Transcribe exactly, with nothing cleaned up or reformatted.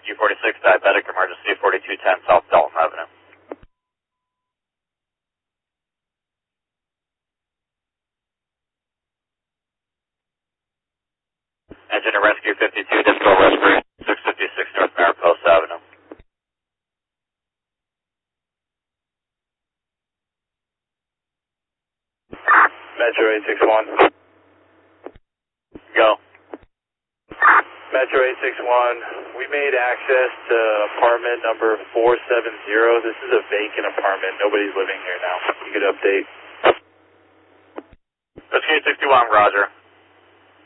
Rescue forty-six, diabetic emergency, forty-two ten South Dalton Avenue. Engine to Rescue fifty-two, difficult respiration, six fifty-six North Mariposa Avenue. Metro eight six one. Go. Metro eight six one, we made access to apartment number four seven zero. This is a vacant apartment. Nobody's living here now. You could update. Rescue sixty-one, Roger.